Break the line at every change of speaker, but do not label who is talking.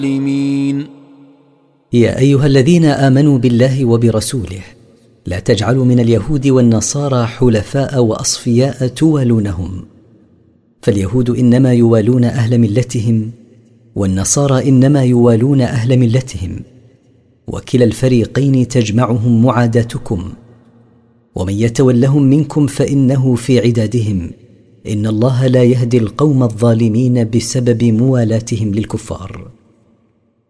يا أيها الذين آمنوا بالله وبرسوله لا تجعلوا من اليهود والنصارى حلفاء وأصفياء توالونهم، فاليهود إنما يوالون أهل ملتهم، والنصارى إنما يوالون أهل ملتهم، وكلا الفريقين تجمعهم معاداتكم، ومن يتولهم منكم فإنه في عدادهم، إن الله لا يهدي القوم الظالمين بسبب موالاتهم للكفار.